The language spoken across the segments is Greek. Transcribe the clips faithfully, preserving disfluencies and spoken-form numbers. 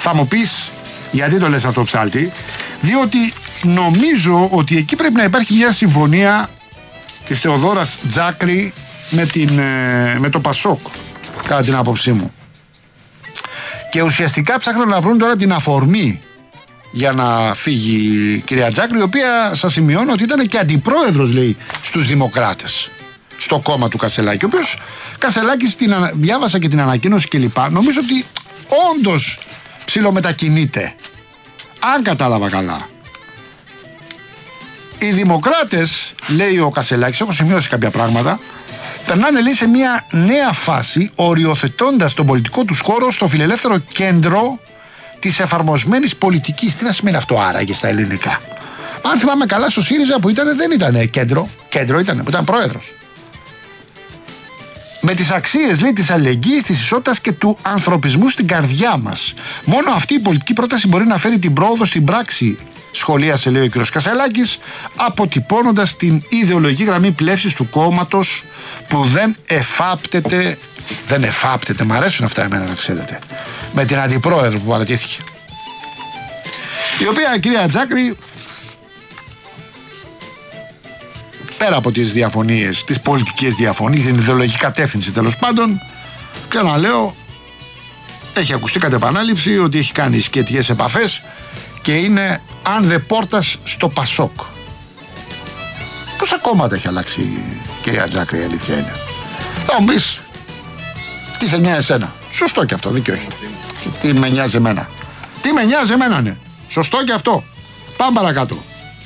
Θα μου πεις γιατί το λες αυτό, Ψάλτη? Διότι νομίζω ότι εκεί πρέπει να υπάρχει μια συμφωνία της Θεοδόρας Τζάκρη με, την, με το Πασόκ, κατά την άποψή μου. Και ουσιαστικά ψάχνουν να βρουν τώρα την αφορμή για να φύγει η κυρία Τζάκρη, η οποία σας σημειώνω ότι ήταν και αντιπρόεδρος, λέει, στους Δημοκράτες, στο κόμμα του Κασελάκη, ο οποίος Κασελάκης την ανα... διάβασα και την ανακοίνωση κλπ. Νομίζω ότι όντως ψιλομετακινείται, αν κατάλαβα καλά. Οι Δημοκράτες, λέει ο Κασελάκης, έχω σημειώσει κάποια πράγματα, περνάνε, λέει, σε μια νέα φάση, οριοθετώντας τον πολιτικό τους χώρο στο φιλελεύθερο κέντρο της εφαρμοσμένης πολιτικής. Τι να σημαίνει αυτό άραγε στα ελληνικά? Αν θυμάμαι καλά, στο ΣΥΡΙΖΑ που ήταν, δεν ήταν κέντρο, κέντρο ήταν, που ήταν πρόεδρος. Με τις αξίες, λέει, της αλληλεγγύης, της ισότητας και του ανθρωπισμού στην καρδιά μας. Μόνο αυτή η πολιτική πρόταση μπορεί να φέρει την πρόοδο στην πράξη, σχολίασε, λέει, ο κ. Κασελάκης, αποτυπώνοντας την ιδεολογική γραμμή πλεύσης του κόμματος που δεν εφάπτεται, δεν εφάπτεται, μ' αρέσουν αυτά εμένα να ξέρετε, με την αντιπρόεδρο που παρατήθηκε, η οποία, η κυρία Τζάκρη, πέρα από τις διαφωνίες, τις πολιτικές διαφωνίες, την ιδεολογική κατεύθυνση τέλος πάντων, ξαναλέω, έχει ακουστεί κατ' επανάληψη ότι έχει κάνει σχετικές επαφές και είναι αν δε πόρτας στο Πασόκ. Πόσα κόμματα έχει αλλάξει η κυρία Τζάκρη, η αλήθεια είναι? Θα μου πεις, τι σε νοιάζει εσένα? Σωστό και αυτό, δίκιο έχει. Τι με νοιάζει εμένα? Τι με νοιάζει εμένα, ναι. Σωστό και αυτό. Πάμε παρακάτω.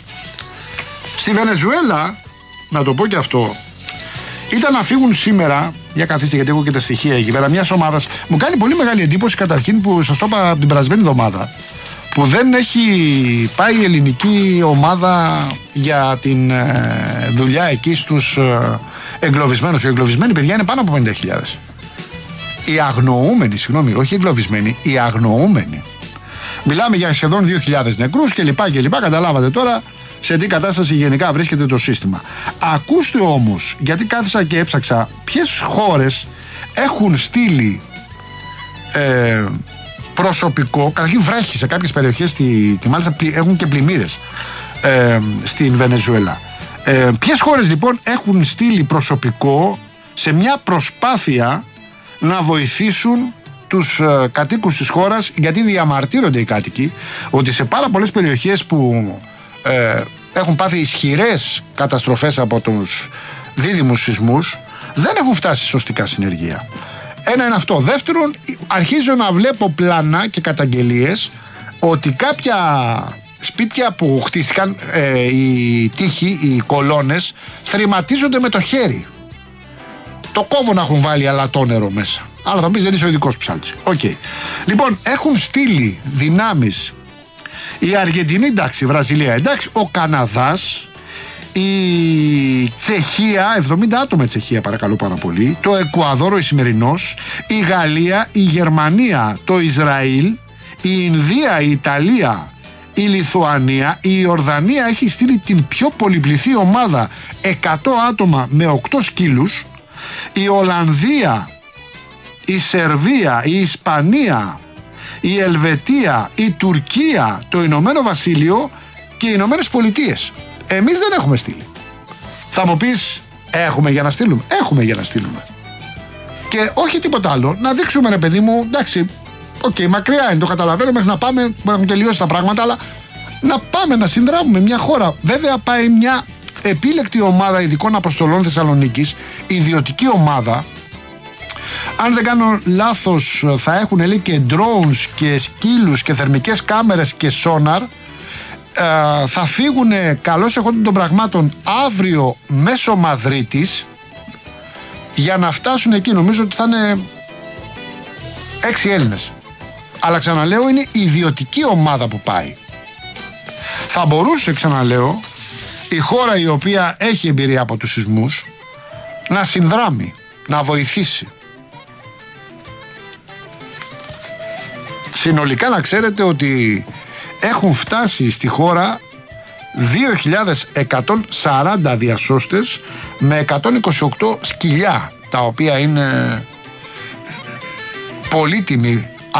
Στη Βενεζουέλα, να το πω και αυτό, ήταν να φύγουν σήμερα, για καθίστε γιατί έχω και τα στοιχεία εκεί πέρα, μιας ομάδας. Μου κάνει πολύ μεγάλη εντύπωση καταρχήν που σας το είπα την περασμένη εβδομάδα, που δεν έχει πάει η ελληνική ομάδα για την ε, δουλειά εκεί στους ε, εγκλωβισμένους. Οι εγκλωβισμένοι, παιδιά, είναι πάνω από πενήντα χιλιάδες. Οι αγνοούμενοι, συγγνώμη, όχι οι εγκλωβισμένοι, οι αγνοούμενοι. Μιλάμε για σχεδόν δύο χιλιάδες νεκρούς κλπ. κλπ. Καταλάβατε τώρα σε τι κατάσταση γενικά βρίσκεται το σύστημα. Ακούστε όμως, γιατί κάθισα και έψαξα ποιες χώρες έχουν στείλει ε, προσωπικό. Καταρχήν βρέχει σε κάποιες περιοχές στη, και μάλιστα έχουν και πλημμύρες ε, στην Βενεζουέλα. Ε, ποιες χώρες λοιπόν έχουν στείλει προσωπικό σε μια προσπάθεια να βοηθήσουν τους ε, κατοίκους της χώρας, γιατί διαμαρτύρονται οι κάτοικοι ότι σε πάρα πολλές περιοχές που ε, έχουν πάθει ισχυρές καταστροφές από τους δίδυμους σεισμούς, δεν έχουν φτάσει σωστικά συνεργεία. Ένα είναι αυτό. Δεύτερον, αρχίζω να βλέπω πλάνα και καταγγελίες ότι κάποια σπίτια που χτίστηκαν, ε, οι τείχοι, οι κολόνες, θρηματίζονται με το χέρι. Το κόβο να έχουν βάλει αλατό νερό μέσα. Αλλά θα πεις δεν είσαι ο ειδικός ψάλτης. Οκ. Okay. Λοιπόν, έχουν στείλει δυνάμεις η Αργεντινή, εντάξει, η Βραζιλία, εντάξει, ο Καναδάς, η Τσεχία, εβδομήντα άτομα η Τσεχία, παρακαλώ πάρα πολύ, το Εκουαδόρο, η Σημερινός, η Γαλλία, η Γερμανία, το Ισραήλ, η Ινδία, η Ιταλία, η Λιθουανία, η Ιορδανία έχει στείλει την πιο πολυπληθή ομάδα, εκατό άτομα με οκτώ σκύλους, η Ολλανδία, η Σερβία, η Ισπανία, η Ελβετία, η Τουρκία, το Ηνωμένο Βασίλειο και οι Ηνωμένες Πολιτείες. Εμείς δεν έχουμε στείλει. Θα μου πεις, έχουμε για να στείλουμε? Έχουμε για να στείλουμε. Και όχι τίποτα άλλο, να δείξουμε, ρε παιδί μου, εντάξει, οκ, okay, μακριά είναι, το καταλαβαίνω, μέχρι να πάμε, μπορεί να έχουν τελειώσει τα πράγματα, αλλά να πάμε να συνδράμουμε μια χώρα. Βέβαια πάει μια επίλεκτη ομάδα ειδικών αποστολών Θεσσαλονίκης, ιδιωτική ομάδα. Αν δεν κάνω λάθος, θα έχουν, λέει, και drones και σκύλους και θερμικές κάμερες και σόναρ. Ε, θα φύγουν καλώς εχόντων των πραγμάτων αύριο μέσω Μαδρίτης για να φτάσουν εκεί. Νομίζω ότι θα είναι έξι Έλληνες. Αλλά ξαναλέω, είναι ιδιωτική ομάδα που πάει. Θα μπορούσε, ξαναλέω, η χώρα η οποία έχει εμπειρία από τους σεισμούς να συνδράμει, να βοηθήσει. Συνολικά να ξέρετε ότι έχουν φτάσει στη χώρα δύο χιλιάδες εκατόν σαράντα διασώστες με εκατόν είκοσι οκτώ σκυλιά, τα οποία είναι πολύτιμη